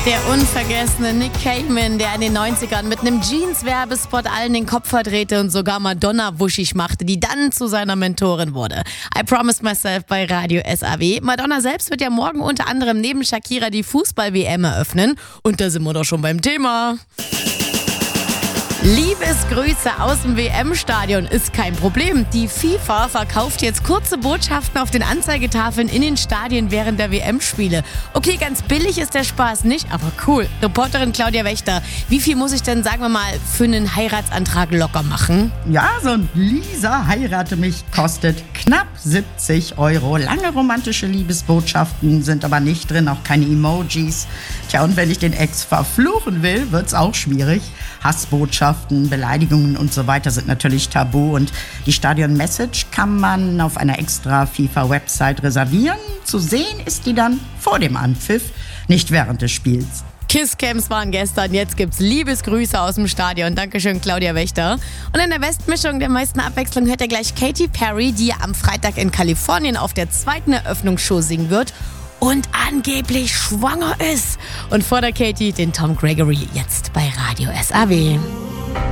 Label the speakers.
Speaker 1: Der unvergessene Nick Cayman, der in den 90ern mit einem Jeans-Werbespot allen den Kopf verdrehte und sogar Madonna wuschig machte, die dann zu seiner Mentorin wurde. I Promised Myself bei Radio SAW. Madonna selbst wird ja morgen unter anderem neben Shakira die Fußball-WM eröffnen. Und da sind wir doch schon beim Thema. Liebesgrüße aus dem WM-Stadion ist kein Problem. Die FIFA verkauft jetzt kurze Botschaften auf den Anzeigetafeln in den Stadien während der WM-Spiele. Okay, ganz billig ist der Spaß nicht, aber cool. Reporterin Claudia Wächter, wie viel muss ich denn, sagen wir mal, für einen Heiratsantrag locker machen?
Speaker 2: Ja, so ein Lisa heirate mich kostet knapp 70 €. Lange romantische Liebesbotschaften sind aber nicht drin, auch keine Emojis. Tja, und wenn ich den Ex verfluchen will, wird's auch schwierig. Hassbotschaften, Beleidigungen und so weiter sind natürlich tabu und die Stadion-Message kann man auf einer extra FIFA-Website reservieren. Zu sehen ist die dann vor dem Anpfiff, nicht während des Spiels.
Speaker 1: Kisscams waren gestern, jetzt gibt's Liebesgrüße aus dem Stadion. Dankeschön, Claudia Wächter. Und in der Westmischung der meisten Abwechslung hört ihr gleich Katy Perry, die am Freitag in Kalifornien auf der zweiten Eröffnungsshow singen wird und angeblich schwanger ist. Und vor der Katy den Tom Gregory jetzt bei Radio SAW.